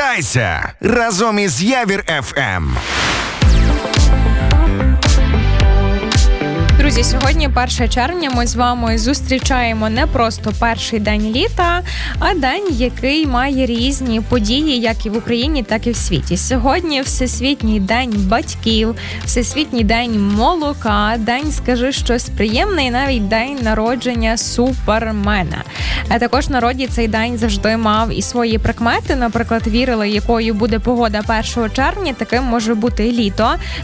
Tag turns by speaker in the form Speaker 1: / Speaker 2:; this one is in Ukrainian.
Speaker 1: Прокидайся разом із Явір FM.
Speaker 2: Друзі, сьогодні 1 червня, ми з вами зустрічаємо не просто перший день літа, а день, який має різні події, як і в Україні, так і в світі. Сьогодні Всесвітній день батьків, Всесвітній день молока, день «Скажи щось приємне» і навіть день народження Супермена. А також в народі цей день завжди мав і свої прикмети. Наприклад, вірили, якою буде погода 1 червня, таким може бути і літо.